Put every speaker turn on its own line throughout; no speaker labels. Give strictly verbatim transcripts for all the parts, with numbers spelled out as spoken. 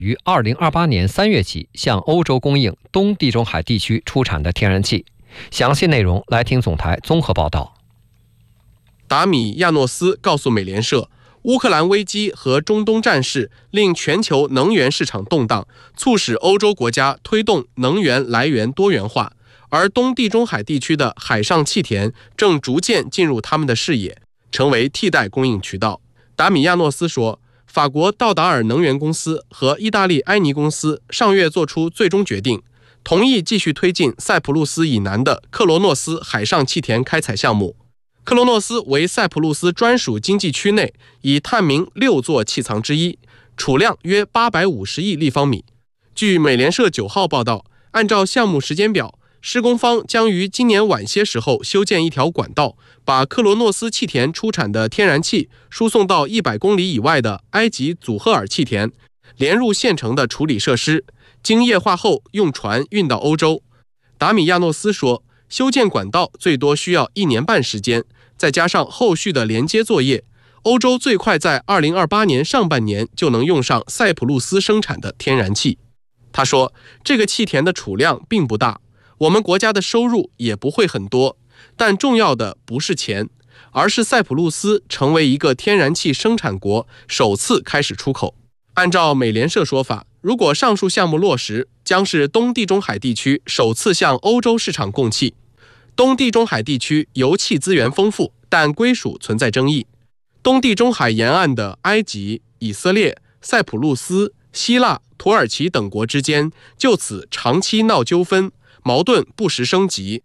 于二零二八年三月起向欧洲供应东地中海地区出产的天然气。详细内容来听总台综合报道。
达米亚诺斯告诉美联社，乌克兰危机和中东战事令全球能源市场动荡，促使欧洲国家推动能源来源多元化，而东地中海地区的海上气田正逐渐进入他们的视野，成为替代供应渠道。达米亚诺斯说，法国道达尔能源公司和意大利埃尼公司上月做出最终决定，同意继续推进塞浦路斯以南的克罗诺斯海上气田开采项目。克罗诺斯为塞浦路斯专属经济区内已探明六座气藏之一，储量约八百五十亿立方米。据美联社九号报道，按照项目时间表，施工方将于今年晚些时候修建一条管道，把克罗诺斯气田出产的天然气输送到一百公里以外的埃及祖赫尔气田，连入现成的处理设施，经液化后用船运到欧洲。达米亚诺斯说，修建管道最多需要一年半时间，再加上后续的连接作业，欧洲最快在二零二八年上半年就能用上塞浦路斯生产的天然气。他说，这个气田的储量并不大，我们国家的收入也不会很多，但重要的不是钱，而是塞浦路斯成为一个天然气生产国，首次开始出口。按照美联社说法，如果上述项目落实，将是东地中海地区首次向欧洲市场供气。东地中海地区油气资源丰富，但归属存在争议。东地中海沿岸的埃及、以色列、塞浦路斯、希腊、土耳其等国之间就此长期闹纠纷，矛盾不时升级。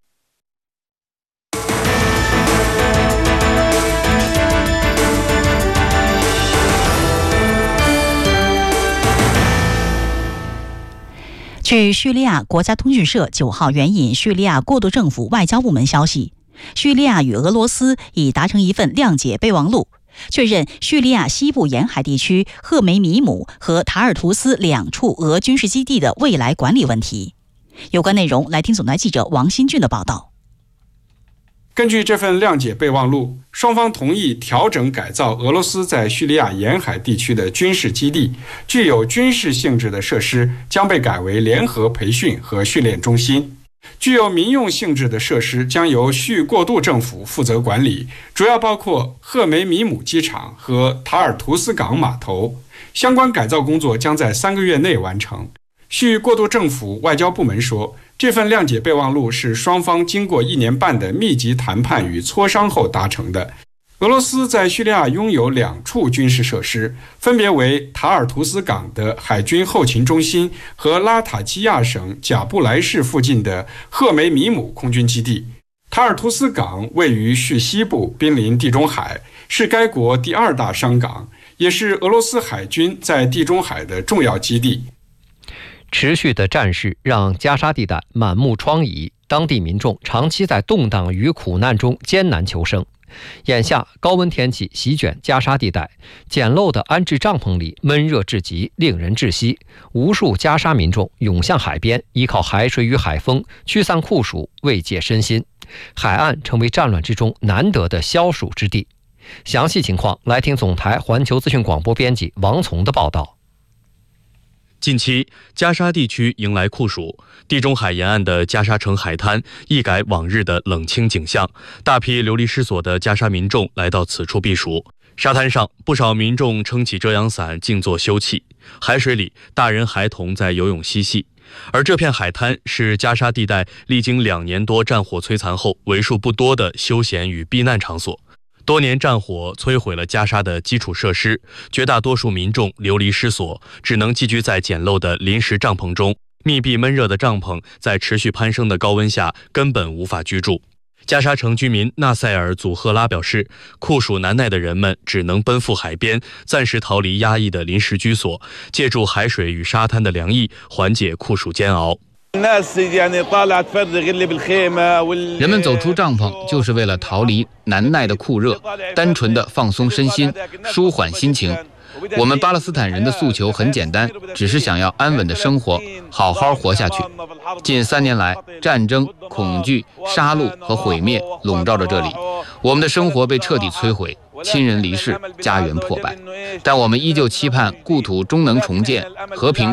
据叙利亚国家通讯社九号援引叙利亚过渡政府外交部门消息，叙利亚与俄罗斯已达成一份谅解备忘录，确认叙利亚西部沿海地区赫梅米姆和塔尔图斯两处俄军事基地的未来管理问题。有关内容来听总台记者王新俊的报道。
根据这份谅解备忘录，双方同意调整改造俄罗斯在叙利亚沿海地区的军事基地，具有军事性质的设施将被改为联合培训和训练中心，具有民用性质的设施将由叙过渡政府负责管理，主要包括赫梅米姆机场和塔尔图斯港码头。相关改造工作将在三个月内完成。叙过渡政府外交部门说，这份谅解备忘录是双方经过一年半的密集谈判与磋商后达成的。俄罗斯在叙利亚拥有两处军事设施，分别为塔尔图斯港的海军后勤中心和拉塔基亚省贾布莱市附近的赫梅米姆空军基地。塔尔图斯港位于叙西部，濒临地中海，是该国第二大商港，也是俄罗斯海军在地中海的重要基地。
持续的战事让加沙地带满目疮痍，当地民众长期在动荡与苦难中艰难求生。眼下高温天气席卷加沙地带，简陋的安置帐篷里闷热至极，令人窒息。无数加沙民众涌向海边，依靠海水与海风驱散酷暑，慰藉身心。海岸成为战乱之中难得的消暑之地。详细情况来听总台环球资讯广播编辑王从的报道。
近期，加沙地区迎来酷暑，地中海沿岸的加沙城海滩一改往日的冷清景象，大批流离失所的加沙民众来到此处避暑。沙滩上，不少民众撑起遮阳伞静坐休憩，海水里，大人孩童在游泳嬉戏。而这片海滩是加沙地带历经两年多战火摧残后为数不多的休闲与避难场所。多年战火摧毁了加沙的基础设施，绝大多数民众流离失所，只能寄居在简陋的临时帐篷中。密闭闷热的帐篷在持续攀升的高温下根本无法居住。加沙城居民纳塞尔·祖赫拉表示，酷暑难耐的人们只能奔赴海边，暂时逃离压抑的临时居所，借助海水与沙滩的凉意缓解酷暑煎熬。
人们走出帐篷就是为了逃离难耐的酷热，单纯的放松身心，舒缓心情。我们巴勒斯坦人的诉求很简单，只是想要安稳的生活，好好活下去。近三年来，战争、恐惧、杀戮和毁灭笼罩着这里，我们的生活被彻底摧毁，亲人离世，家园破败。但我们依旧期盼故土终能重建，和平